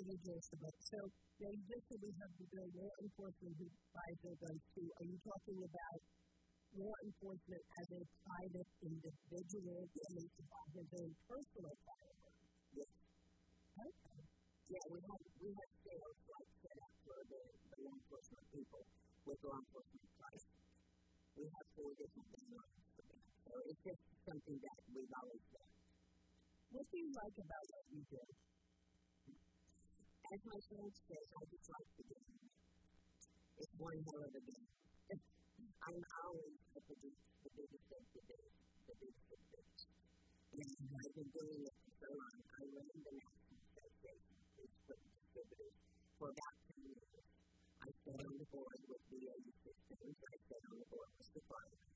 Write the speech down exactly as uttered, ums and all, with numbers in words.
dangerous about. So, now you just said we have the bill law enforcement who buys their guns too. Are you talking about law enforcement as a private individual getting to buy his own personal firearm? Yes. Okay. Yeah, we have we have sales like set up for the, the law enforcement people with law enforcement prices. We have four different lines for that. So it's just something that we've always done. What do you like about what you do? As my friend says, I just like the game. It's one hell of a game. I'm always the biggest, the biggest of the big, the biggest of the big. And I've been doing it for so long. I ran the National Association of Equipment Distributors for about ten years. I sat on the board with V A systems. I sat on the board with Safari.